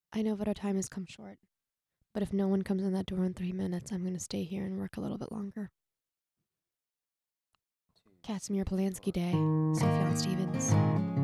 I know that our time has come short, but if no one comes in that door in 3 minutes, I'm going to stay here and work a little bit longer. Two, Casimir Polanski one. Day, Sufjan Stevens.